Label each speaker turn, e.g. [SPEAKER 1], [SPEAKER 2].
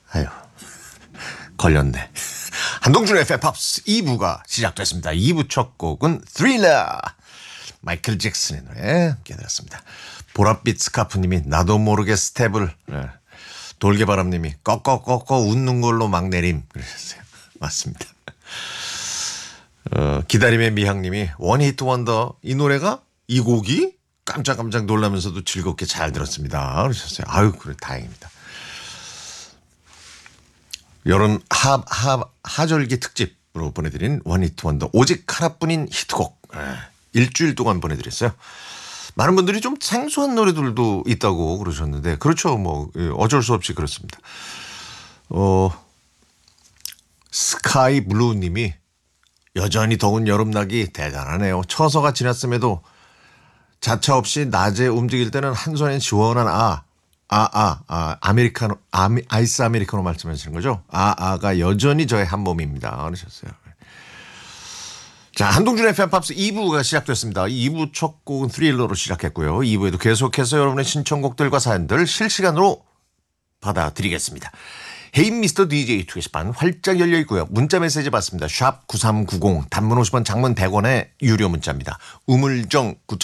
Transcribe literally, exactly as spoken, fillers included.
[SPEAKER 1] 아유, 걸렸네. 한동준의 팝스 이 부가 시작됐습니다. 이 부 첫 곡은 Thriller, 마이클 잭슨의 노래 함께 들었습니다. 보랏빛 스카프님이 나도 모르게 스텝을, 네. 돌개바람님이 꺾꺾꺾어 웃는 걸로 막 내림 그러셨어요. 맞습니다. 어, 기다림의 미향님이 원히트 원더 이 노래가 이 곡이 깜짝깜짝 놀라면서도 즐겁게 잘 들었습니다 그러셨어요. 아유 그래 다행입니다. 여름 하, 하, 하절기 특집으로 보내드린 원히트 원더 오직 하나뿐인 히트곡 에, 일주일 동안 보내드렸어요. 많은 분들이 좀 생소한 노래들도 있다고 그러셨는데 그렇죠. 뭐 어쩔 수 없이 그렇습니다. 어, 스카이 블루님이 여전히 더운 여름나기 대단하네요. 처서가 지났음에도 자차 없이 낮에 움직일 때는 한 손엔 시원한 아, 아, 아, 아, 아메리카노, 아미, 아이스 아메리카노 말씀하시는 거죠? 아, 아가 여전히 저의 한 몸입니다. 그러셨어요. 자, 한동준의 팬팝스 이 부가 시작됐습니다. 이 부 첫 곡은 스릴러로 시작했고요. 이 부에도 계속해서 여러분의 신청곡들과 사연들 실시간으로 받아드리겠습니다. 헤이 미스터 디제이 게시판 활짝 열려 있고요. 문자 메시지 받습니다. 샵 구삼구공 단문 오십 원 장문 백 원의 유료 문자입니다. 우물정